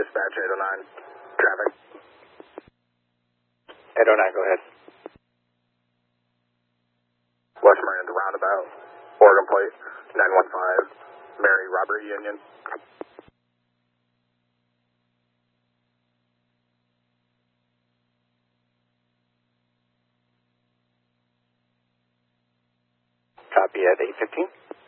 dispatch 809. Traffic. 809, go ahead. West Miranda Roundabout, Oregon Plate 915, Mary Robbery Union. Copy at 815.